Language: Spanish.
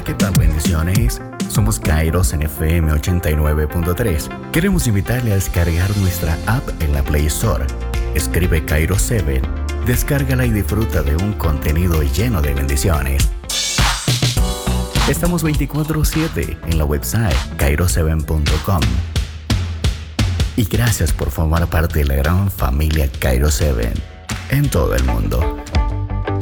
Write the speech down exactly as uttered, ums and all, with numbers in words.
¿qué tal? Bendiciones. Somos Kairos en F M ochenta y nueve punto tres. Queremos invitarle a descargar nuestra app en la Play Store. Escribe Kairos siete, descárgala y disfruta de un contenido lleno de bendiciones. Estamos veinticuatro siete en la website kairos siete punto com. Y gracias por formar parte de la gran familia Kairos siete en todo el mundo.